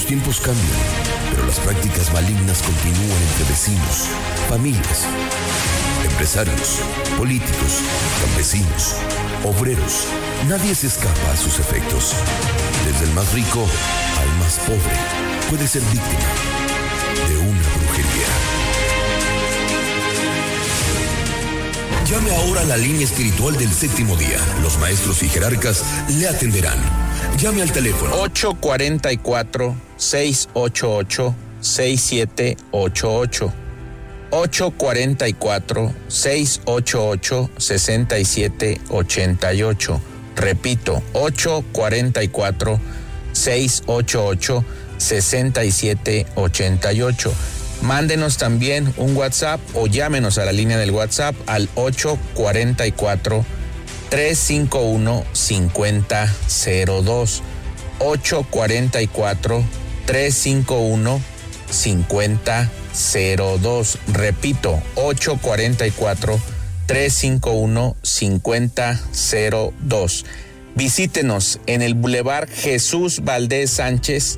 Los tiempos cambian, pero las prácticas malignas continúan entre vecinos, familias, empresarios, políticos, campesinos, obreros. Nadie se escapa a sus efectos. Desde el más rico al más pobre puede ser víctima de una brujería. Llame ahora a la línea espiritual del séptimo día. Los maestros y jerarcas le atenderán. Llame al teléfono 844-688-6788. 844-688-6788. Repito, 844-688-6788. Mándenos también un WhatsApp o llámenos a la línea del WhatsApp al 844-351-5002. 844-351-5002. Repito, 844-351-5002. Visítenos en el Boulevard Jesús Valdés Sánchez,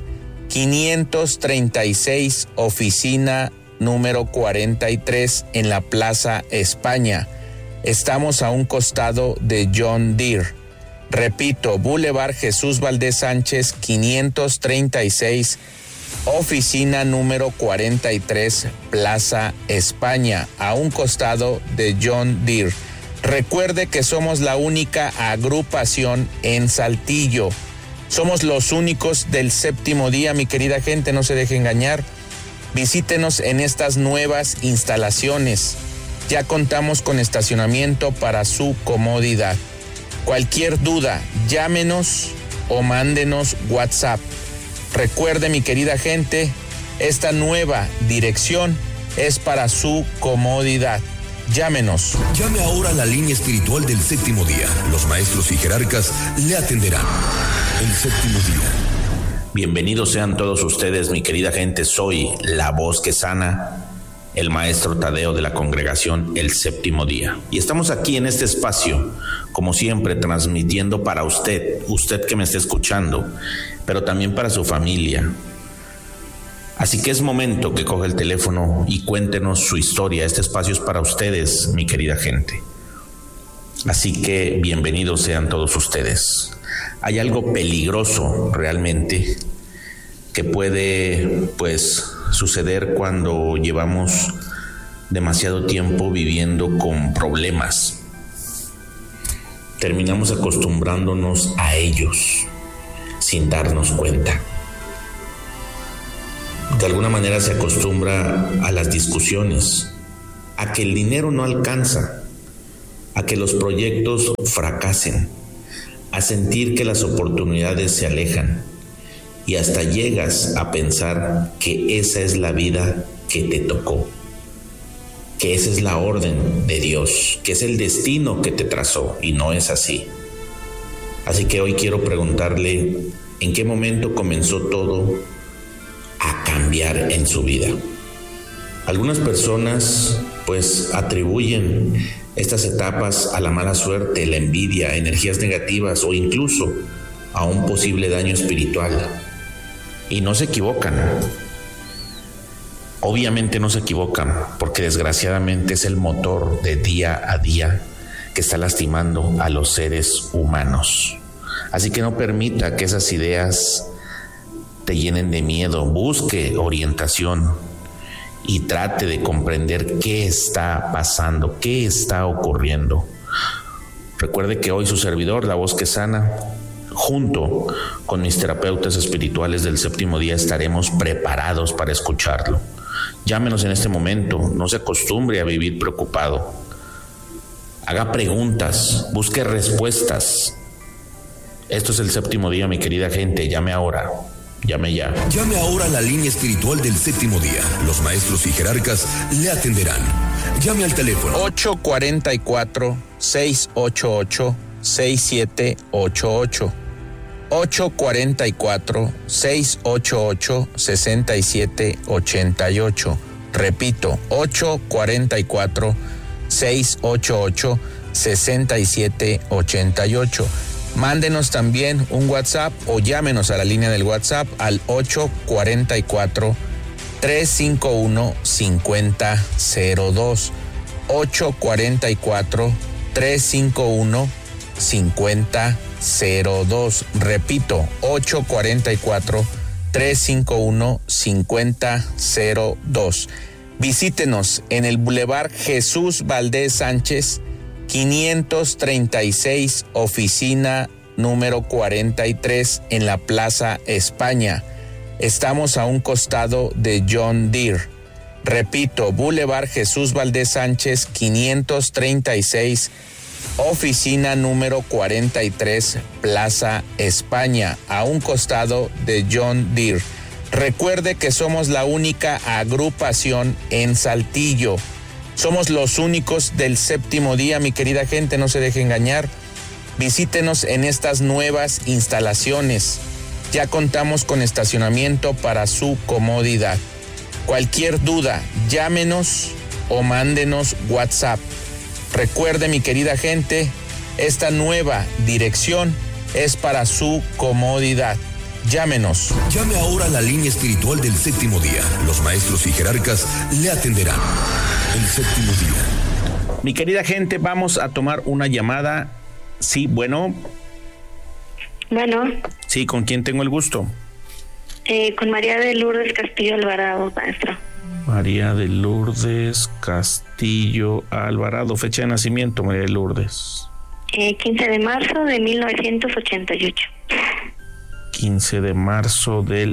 536, oficina número 43, en la Plaza España. Estamos a un costado de John Deere. Repito, Boulevard Jesús Valdés Sánchez, 536, oficina número 43, Plaza España, a un costado de John Deere. Recuerde que somos la única agrupación en Saltillo. Somos los únicos del séptimo día, mi querida gente, no se deje engañar. Visítenos en estas nuevas instalaciones. Ya contamos con estacionamiento para su comodidad. Cualquier duda, llámenos o mándenos WhatsApp. Recuerde, mi querida gente, esta nueva dirección es para su comodidad. Llámenos. Llame ahora a la línea espiritual del séptimo día. Los maestros y jerarcas le atenderán. El séptimo día. Bienvenidos sean todos ustedes, mi querida gente. Soy la voz que sana, el maestro Tadeo de la congregación El Séptimo Día. Y estamos aquí en este espacio, como siempre, transmitiendo para usted que me está escuchando, pero también para su familia. Así que es momento que coja el teléfono y cuéntenos su historia. Este espacio es para ustedes, mi querida gente. Así que bienvenidos sean todos ustedes. Hay algo peligroso realmente que puede, suceder cuando llevamos demasiado tiempo viviendo con problemas. Terminamos acostumbrándonos a ellos sin darnos cuenta. De alguna manera se acostumbra a las discusiones, a que el dinero no alcanza, a que los proyectos fracasen, a sentir que las oportunidades se alejan, y hasta llegas a pensar que esa es la vida que te tocó, que esa es la orden de Dios, que es el destino que te trazó, y no es así. Así que hoy quiero preguntarle, ¿en qué momento comenzó todo a cambiar en su vida? Algunas personas atribuyen estas etapas a la mala suerte, la envidia, energías negativas o incluso a un posible daño espiritual. Y no se equivocan. Obviamente no se equivocan, porque desgraciadamente es el motor de día a día que está lastimando a los seres humanos. Así que no permita que esas ideas te llenen de miedo. Busque orientación y trate de comprender qué está pasando, qué está ocurriendo. Recuerde que hoy su servidor, la voz que sana, junto con mis terapeutas espirituales del séptimo día, estaremos preparados para escucharlo. Llámenos en este momento, no se acostumbre a vivir preocupado. Haga preguntas, busque respuestas. Esto es el séptimo día, mi querida gente. Llame ahora. Llame ya. Llame ahora a la línea espiritual del séptimo día. Los maestros y jerarcas le atenderán. Llame al teléfono 844-688-6788. 844-688-6788. Repito, 844-688-6788. Mándenos también un WhatsApp o llámenos a la línea del WhatsApp al 844-351-5002. 844-351-5002. Repito, 844-351-5002. Visítenos en el Boulevard Jesús Valdés Sánchez, 536, oficina número 43 en la Plaza España. Estamos a un costado de John Deere. Repito, Boulevard Jesús Valdés Sánchez, 536, oficina número 43, Plaza España, a un costado de John Deere. Recuerde que somos la única agrupación en Saltillo. Somos los únicos del séptimo día, mi querida gente, no se deje engañar. Visítenos en estas nuevas instalaciones. Ya contamos con estacionamiento para su comodidad. Cualquier duda, llámenos o mándenos WhatsApp. Recuerde, mi querida gente, esta nueva dirección es para su comodidad. Llámenos. Llame ahora a la línea espiritual del séptimo día. Los maestros y jerarcas le atenderán. El séptimo día. Mi querida gente, vamos a tomar una llamada. Sí, bueno. Bueno. Sí, ¿con quién tengo el gusto? Con María de Lourdes Castillo Alvarado, maestro. María de Lourdes Castillo Alvarado. Fecha de nacimiento, María de Lourdes. 15 de marzo de 1988. 15 de marzo del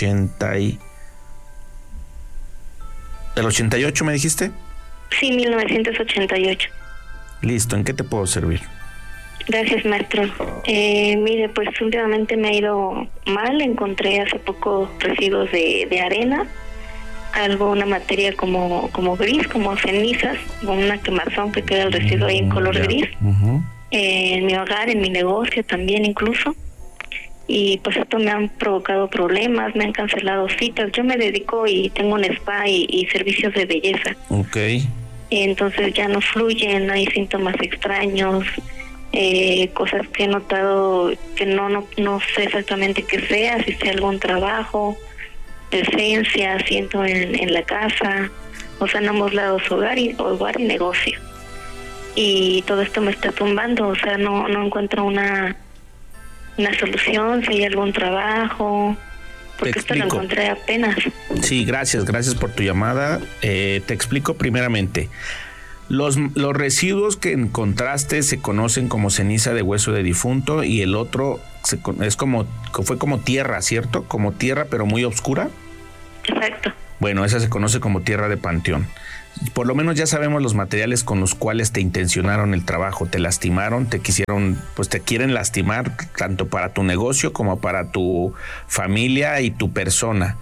88, ¿me dijiste? Sí, 1988. Listo, ¿en qué te puedo servir? Gracias, maestro. Mire, pues últimamente me ha ido mal. Encontré hace poco residuos de arena, una materia como gris, como cenizas, con una quemazón que queda el residuo ahí en color gris. En mi hogar, en mi negocio también incluso. Y pues esto me han provocado problemas, me han cancelado citas. Yo me dedico y tengo un spa y servicios de belleza. Okay. Entonces ya no fluyen, hay síntomas extraños, cosas que he notado que no sé exactamente qué sea, si sea algún trabajo, presencia, siento en la casa, o sea, en ambos lados, hogar y negocio. Y todo esto me está tumbando, o sea, no encuentro una solución, si hay algún trabajo, porque esto lo encontré apenas. Sí, gracias por tu llamada. Te explico primeramente. Los residuos que encontraste se conocen como ceniza de hueso de difunto y el otro fue como tierra, ¿cierto? Como tierra, pero muy oscura. Exacto. Bueno, esa se conoce como tierra de panteón. Por lo menos ya sabemos los materiales con los cuales te intencionaron el trabajo, te lastimaron, te quieren lastimar tanto para tu negocio como para tu familia y tu persona.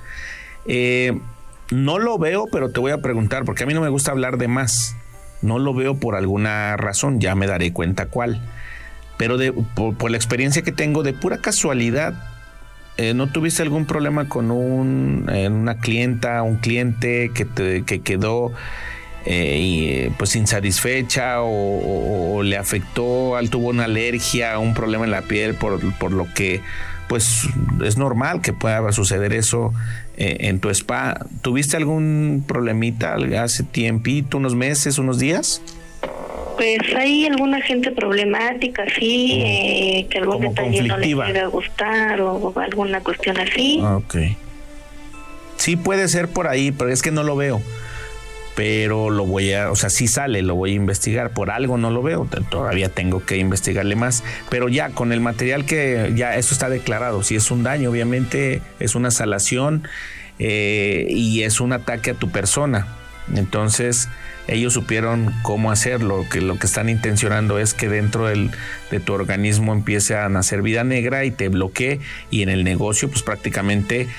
No lo veo, pero te voy a preguntar, porque a mí no me gusta hablar de más. No lo veo por alguna razón, ya me daré cuenta cuál. Pero por la experiencia que tengo, de pura casualidad, ¿no tuviste algún problema con una clienta, un cliente que quedó pues insatisfecha o le afectó, tuvo una alergia, un problema en la piel por lo que pues es normal que pueda suceder eso en tu spa? ¿Tuviste algún problemita hace tiempito, unos meses, unos días? Pues hay alguna gente problemática, sí, que algún detalle no le pueda gustar o alguna cuestión así. Ok. Sí puede ser por ahí, pero es que no lo veo. Pero sí sale, lo voy a investigar. Por algo no lo veo, todavía tengo que investigarle más. Pero ya con el material que ya eso está declarado, si es un daño, obviamente es una salación y es un ataque a tu persona. Entonces ellos supieron cómo hacerlo, que lo que están intencionando es que dentro de tu organismo empiece a nacer vida negra y te bloquee, y en el negocio pues prácticamente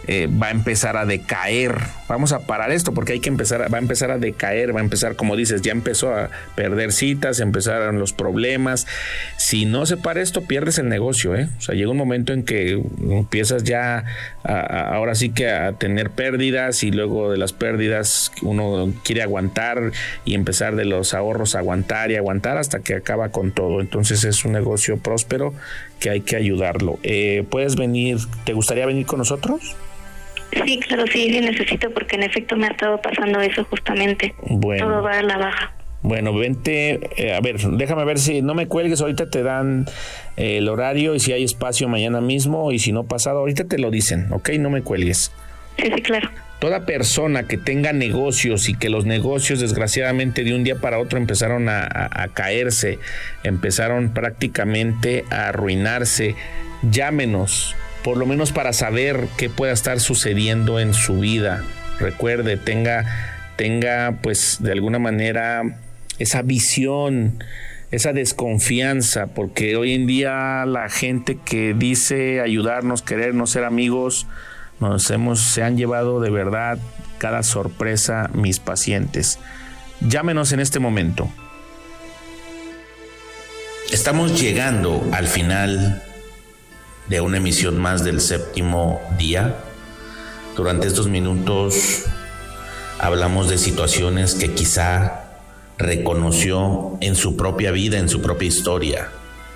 va a empezar a decaer. Vamos a parar esto porque va a empezar a decaer, va a empezar, como dices, ya empezó a perder citas, empezaron los problemas. Si no se para esto, pierdes el negocio, O sea, llega un momento en que empiezas ya ahora sí que a tener pérdidas, y luego de las pérdidas uno quiere aguantar y empezar de los ahorros a aguantar y aguantar hasta que acaba con todo. Entonces es un negocio próspero que hay que ayudarlo. ¿Puedes venir? ¿Te gustaría venir con nosotros? Sí, claro, sí necesito, porque en efecto me ha estado pasando eso justamente. Bueno. Todo va a la baja. Bueno, vente, a ver, déjame ver si no me cuelgues, ahorita te dan el horario y si hay espacio mañana mismo, y si no pasado, ahorita te lo dicen, ¿ok? No me cuelgues. Sí, claro. Toda persona que tenga negocios y que los negocios desgraciadamente de un día para otro empezaron a caerse, empezaron prácticamente a arruinarse, llámenos, por lo menos para saber qué pueda estar sucediendo en su vida. Recuerde, tenga pues de alguna manera esa visión, esa desconfianza, porque hoy en día la gente que dice ayudarnos, querernos, ser amigos, se han llevado de verdad cada sorpresa mis pacientes. Llámenos en este momento. Estamos llegando al final de una emisión más del Séptimo Día. Durante estos minutos hablamos de situaciones que quizá reconoció en su propia vida, en su propia historia.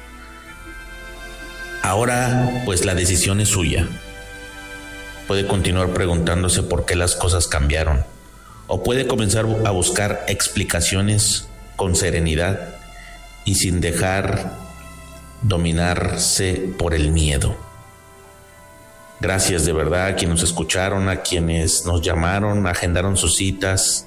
Ahora, pues la decisión es suya. Puede continuar preguntándose por qué las cosas cambiaron, o puede comenzar a buscar explicaciones con serenidad y sin dejar dominarse por el miedo. Gracias de verdad a quienes nos escucharon, a quienes nos llamaron, agendaron sus citas,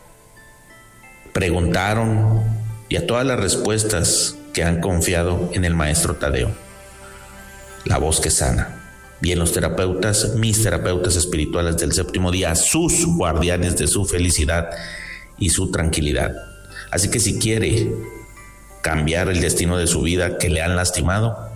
preguntaron, y a todas las respuestas que han confiado en el maestro Tadeo, la voz que sana. Y en los terapeutas, mis terapeutas espirituales del Séptimo Día, sus guardianes de su felicidad y su tranquilidad. Así que si quiere cambiar el destino de su vida que le han lastimado,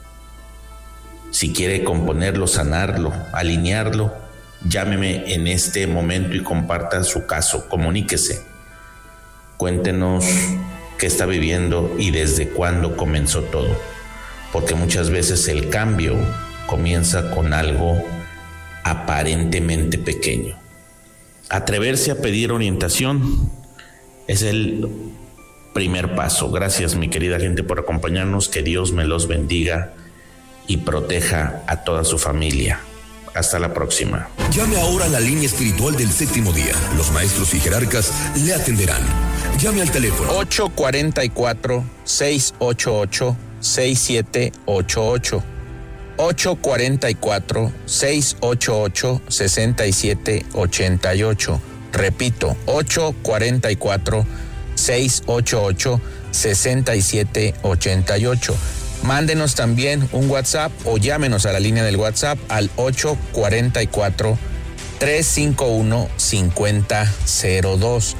si quiere componerlo, sanarlo, alinearlo, llámeme en este momento y comparta su caso, comuníquese. Cuéntenos qué está viviendo y desde cuándo comenzó todo, porque muchas veces el cambio comienza con algo aparentemente pequeño. Atreverse a pedir orientación es el primer paso. Gracias, mi querida gente, por acompañarnos. Que Dios me los bendiga y proteja a toda su familia. Hasta la próxima. Llame ahora a la línea espiritual del Séptimo Día. Los maestros y jerarcas le atenderán. Llame al teléfono 844-688-6788. 844-688-6788. Repito, 844-688-6788. Mándenos también un WhatsApp o llámenos a la línea del WhatsApp al 844-351-5002.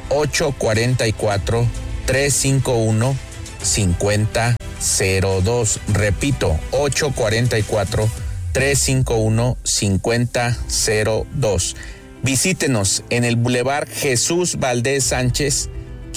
844-351-5002. Repito, 844-351-5002. Visítenos en el Boulevard Jesús Valdés Sánchez,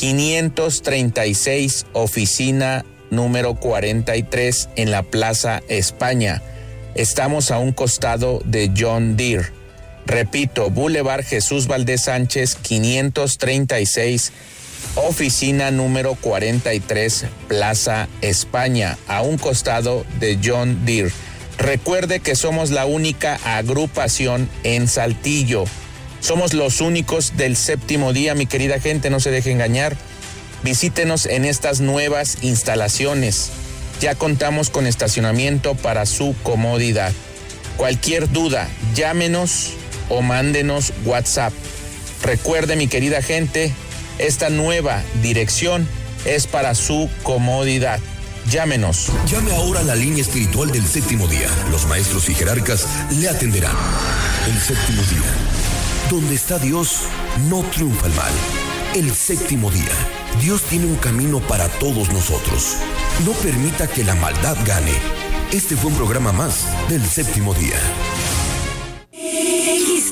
536, oficina número 43, en la Plaza España. Estamos a un costado de John Deere. Repito, Boulevard Jesús Valdés Sánchez, 536, oficina número 43, Plaza España, a un costado de John Deere. Recuerde que somos la única agrupación en Saltillo. Somos los únicos del Séptimo Día, mi querida gente, no se deje engañar. Visítenos en estas nuevas instalaciones. Ya contamos con estacionamiento para su comodidad. Cualquier duda, llámenos o mándenos WhatsApp. Recuerde, mi querida gente, esta nueva dirección es para su comodidad. Llámenos. Llame ahora a la línea espiritual del Séptimo Día. Los maestros y jerarcas le atenderán. El Séptimo Día. Donde está Dios, no triunfa el mal. El Séptimo Día. Dios tiene un camino para todos nosotros. No permita que la maldad gane. Este fue un programa más del Séptimo Día.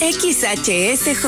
XHSJ.